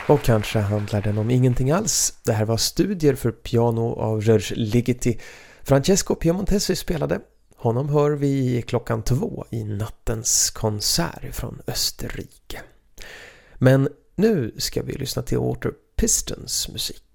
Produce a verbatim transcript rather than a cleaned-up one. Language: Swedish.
Och kanske handlar den om ingenting alls. Det här var studier för piano av Georges Ligeti. Francesco Piemontesi spelade. Honom hör vi klockan två i nattens konsert från Österrike. Men nu ska vi lyssna till Walter Pistons musik.